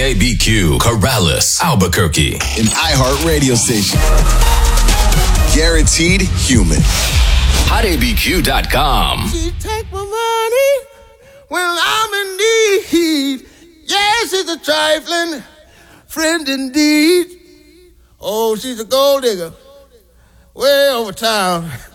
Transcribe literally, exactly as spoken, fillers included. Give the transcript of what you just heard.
A B Q, Corrales, Albuquerque. An iHeart radio station. Guaranteed human. hot A B Q dot com. She take my money when I'm in need. Yes, she's a trifling friend indeed. Oh, she's a gold digger way over town.